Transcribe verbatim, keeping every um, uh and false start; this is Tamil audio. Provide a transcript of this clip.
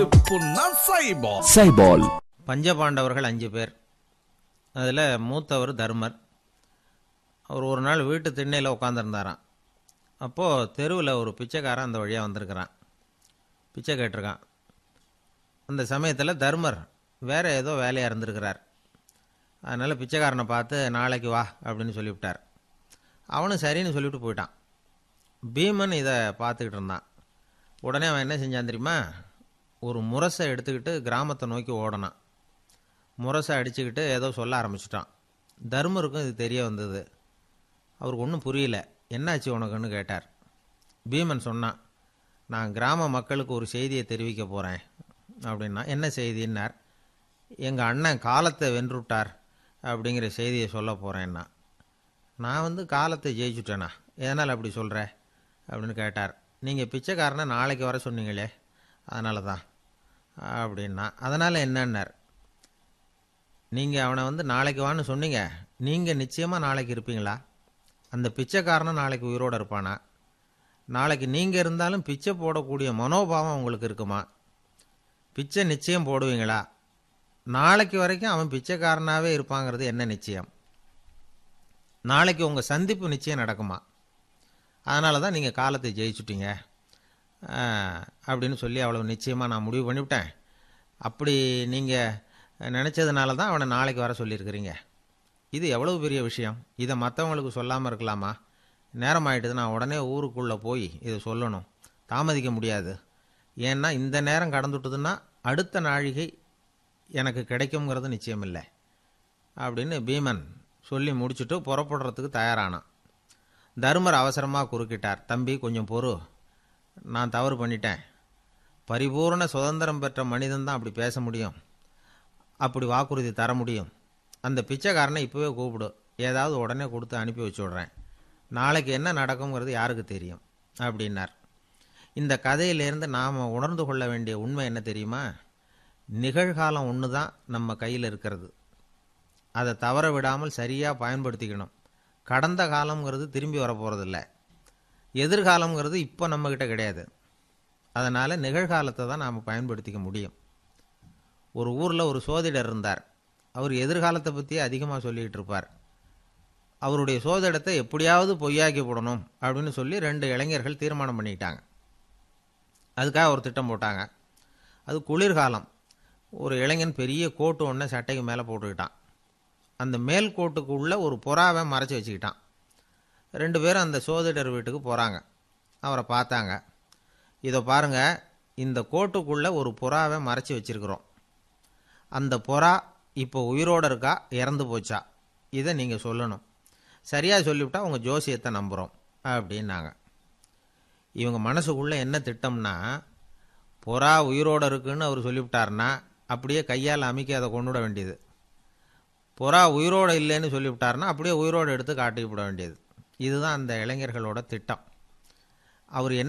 புன்னா சைபால். சைபால். பஞ்சபாண்டவர்கள் அஞ்சு பேர். அதில் மூத்தவர் தர்மர். அவர் ஒரு நாள் வீட்டு திண்ணையில் உட்காந்துருந்தாராம். அப்போது தெருவில் ஒரு பிச்சைக்காரன் அந்த வழியாக வந்திருக்கிறான். பிச்சை கேட்டிருக்கான். அந்த சமயத்தில் தர்மர் வேறு ஏதோ வேலையாக இருந்திருக்கிறார். அதனால் பிச்சைக்காரனை பார்த்து நாளைக்கு வா அப்படின்னு சொல்லிவிட்டார். அவனும் சரின்னு சொல்லிவிட்டு போயிட்டான். பீமன் இதை பார்த்துக்கிட்டு இருந்தான். உடனே அவன் என்ன செஞ்சான் தெரியுமா? ஒரு முரசை எடுத்துக்கிட்டு கிராமத்தை நோக்கி ஓடனான். முரசை அடிச்சுக்கிட்டு ஏதோ சொல்ல ஆரம்பிச்சிட்டான். தர்மருக்கும் இது தெரிய வந்தது. அவருக்கு ஒன்றும் புரியல. என்னாச்சு உனக்குன்னு கேட்டார். பீமன் சொன்னான், நான் கிராம மக்களுக்கு ஒரு செய்தியை தெரிவிக்க போகிறேன் அப்படின்னா. என்ன செய்தின்னார். எங்கள் அண்ணன் காலத்தை வென்றுட்டார் அப்படிங்கிற செய்தியை சொல்ல போகிறேன்னா. நான் வந்து காலத்தை ஜெயிச்சுட்டேனா, எதனால் அப்படி சொல்கிற அப்படின்னு கேட்டார். நீங்கள் பிச்சைக்காரனை நாளைக்கு வர சொன்னீங்களே, அதனால தான் அப்படின்னா. அதனால் என்னன்னார். நீங்கள் அவனை வந்து நாளைக்கு வான்னு சொன்னீங்க, நீங்கள் நிச்சயமாக நாளைக்கு இருப்பீங்களா? அந்த பிச்சைக்காரனை நாளைக்கு உயிரோடு இருப்பானா? நாளைக்கு நீங்கள் இருந்தாலும் பிச்சை போடக்கூடிய மனோபாவம் உங்களுக்கு இருக்குமா? பிச்சை நிச்சயம் போடுவீங்களா? நாளைக்கு வரைக்கும் அவன் பிச்சைக்காரனாகவே இருப்பாங்கிறது என்ன நிச்சயம்? நாளைக்கு உங்கள் சந்திப்பு நிச்சயம் நடக்குமா? அதனால தான் நீங்கள் காலத்தை ஜெயிச்சுட்டீங்க அப்படின்னு சொல்லி அவ்வளோ நிச்சயமாக நான் முடிவு பண்ணிவிட்டேன். அப்படி நீங்கள் நினச்சதுனால தான் அவனை நாளைக்கு வர சொல்லியிருக்கிறீங்க. இது எவ்வளவு பெரிய விஷயம். இதை மற்றவங்களுக்கு சொல்லாமல் இருக்கலாமா? நேரம் ஆகிட்டுது, நான் உடனே ஊருக்குள்ளே போய் இதை சொல்லணும். தாமதிக்க முடியாது. ஏன்னா இந்த நேரம் கடந்துட்டுதுன்னா அடுத்த நாழிகை எனக்கு கிடைக்குங்கிறது நிச்சயம் இல்லை அப்படின்னு பீமன் சொல்லி முடிச்சுட்டு புறப்படுறதுக்கு தயாரானான். தர்மர் அவசரமாக குறுக்கிட்டார். தம்பி, கொஞ்சம் பொறு, நான் தவறு பண்ணிட்டேன். பரிபூர்ண சுதந்திரம் பெற்ற மனிதன் தான் அப்படி பேச முடியும், அப்படி வாக்குறுதி தர முடியும். அந்த பிச்சைக்காரனை இப்போவே கூப்பிடு, ஏதாவது உடனே கொடுத்து அனுப்பி வச்சு விட்றேன். நாளைக்கு என்ன நடக்குங்கிறது யாருக்கு தெரியும் அப்படின்னார். இந்த கதையிலேருந்து நாம் உணர்ந்து கொள்ள வேண்டிய உண்மை என்ன தெரியுமா? நிகழ்காலம் ஒன்று தான் நம்ம கையில் இருக்கிறது. அதை தவற விடாமல் சரியாக பயன்படுத்திக்கணும். கடந்த காலங்கிறது திரும்பி வர போகிறதில்ல. எதிர்காலங்கிறது இப்போ நம்மக்கிட்ட கிடையாது. அதனால் நிகழ்காலத்தை தான் நாம் பயன்படுத்திக்க முடியும். ஒரு ஊரில் ஒரு சோதிடர் இருந்தார். அவர் எதிர்காலத்தை பற்றியே அதிகமாக சொல்லிக்கிட்டு இருப்பார். அவருடைய சோதிடத்தை எப்படியாவது பொய்யாக்கி போடணும் அப்படின்னு சொல்லி ரெண்டு இளைஞர்கள் தீர்மானம் பண்ணிக்கிட்டாங்க. அதுக்காக ஒரு திட்டம் போட்டாங்க. அது குளிர்காலம். ஒரு இளைஞன் பெரிய கோட்டு ஒன்று சட்டைக்கு மேலே போட்டுக்கிட்டான். அந்த மேல் கோட்டுக்குள்ளே ஒரு புறாவை மறைச்சி வச்சுக்கிட்டான். ரெண்டு பேரும் அந்த சோதிடர் வீட்டுக்கு போகிறாங்க. அவரை பார்த்தாங்க. இதை பாருங்கள், இந்த கோட்டுக்குள்ளே ஒரு புறாவை மறைச்சி வச்சுருக்குறோம். அந்த புறா இப்போ உயிரோடு இருக்கா, இறந்து போச்சா, இதை நீங்கள் சொல்லணும். சரியாக சொல்லிவிட்டா உங்கள் ஜோசியத்தை நம்புகிறோம் அப்படின்னாங்க. இவங்க மனசுக்குள்ளே என்ன திட்டம்னா, புறா உயிரோடு இருக்குன்னு அவர் சொல்லிவிட்டார்னா அப்படியே கையால் அமைக்க அதை கொண்டு விட வேண்டியது. புறா உயிரோடு இல்லைன்னு சொல்லிவிட்டார்னா அப்படியே உயிரோடு எடுத்து காட்டிவிட வேண்டியது. இதுதான் அந்த இளைஞர்களோட திட்டம். அவர் என்ன